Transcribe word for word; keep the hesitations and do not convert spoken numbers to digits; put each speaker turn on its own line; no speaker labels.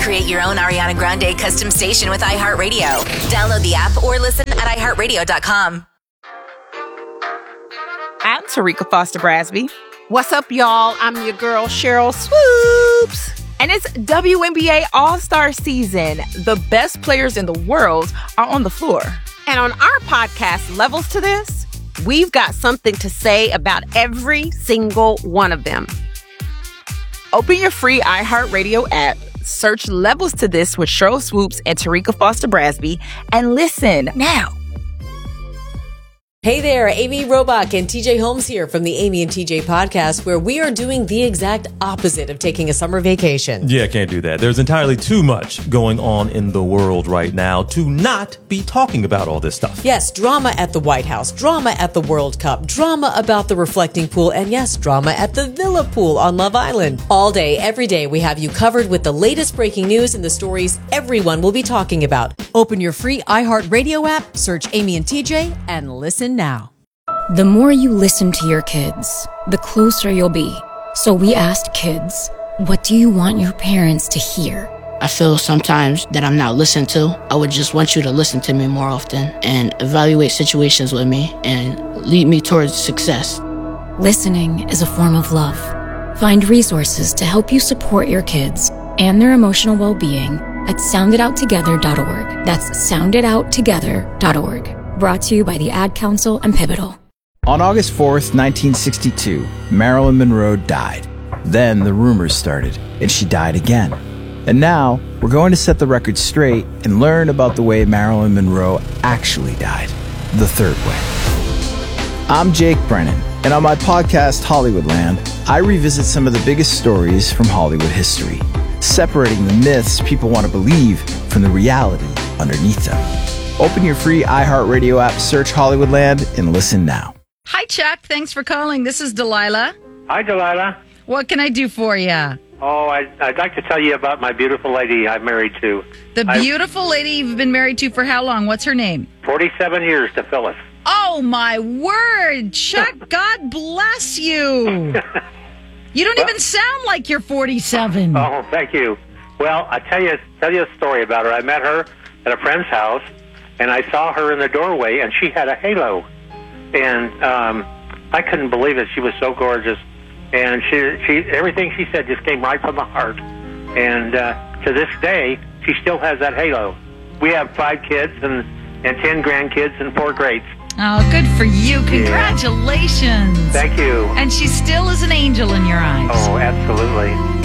Create your own Ariana Grande custom station with iHeartRadio. Download the app or listen at i heart radio dot com.
I'm Tarika Foster Brasby.
What's up, y'all? I'm your girl, Cheryl Swoops.
And it's W N B A All-Star season. The best players in the world are on the floor.
And on our podcast, Levels to This, we've got something to say about every single one of them.
Open your free iHeartRadio app, search Levels to This with Cheryl Swoops and Tarika Foster Brasby, and listen now.
Hey there, Amy Robach and T J Holmes here from the Amy and T J podcast, where we are doing the exact opposite of taking a summer vacation.
Yeah, can't do that. There's entirely too much going on in the world right now to not be talking about all this stuff.
Yes, drama at the White House, drama at the World Cup, drama about the reflecting pool, and yes, drama at the Villa pool on Love Island. All day, every day, we have you covered with the latest breaking news and the stories everyone will be talking about. Open your free iHeartRadio app, search Amy and T J, and listen now.
The more you listen to your kids, the closer you'll be. So we asked kids, what do you want your parents to hear?
I feel sometimes that I'm not listened to. I would just want you to listen to me more often and evaluate situations with me and lead me towards success.
Listening is a form of love. Find resources to help you support your kids and their emotional well-being at sound it out together dot org. That's sound it out together dot org. Brought to you by the Ad Council and Pivotal.
On August fourth, nineteen sixty-two, Marilyn Monroe died. Then the rumors started, and she died again. And now, we're going to set the record straight and learn about the way Marilyn Monroe actually died. The third way. I'm Jake Brennan, and on my podcast, Hollywoodland, I revisit some of the biggest stories from Hollywood history, separating the myths people want to believe from the reality underneath them. Open your free iHeartRadio app, search Hollywoodland, and listen now.
Hi, Chuck. Thanks for calling. This is Delilah.
Hi, Delilah.
What can I do for you?
Oh, I, I'd like to tell you about my beautiful lady I'm married to.
The beautiful I, lady you've been married to for how long? What's her name?
forty-seven years to Phyllis.
Oh, my word. Chuck, God bless you. You don't well, even sound like you're forty-seven.
Oh, thank you. Well, I tell you, tell you a story about her. I met her at a friend's house, and I saw her in the doorway, and she had a halo. And um, I couldn't believe it. She was so gorgeous. And she, she, everything she said just came right from the heart. And uh, to this day, she still has that halo. We have five kids and, and ten grandkids and four greats.
Oh, good for you. Congratulations.
Yeah. Thank you.
And she still is an angel in your eyes.
Oh, absolutely.